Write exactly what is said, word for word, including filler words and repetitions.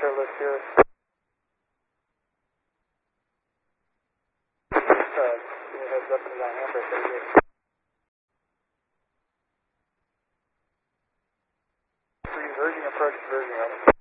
Chairlift here. Uh, give me a heads up and down handbrake right here. Three, verging approach, verging up.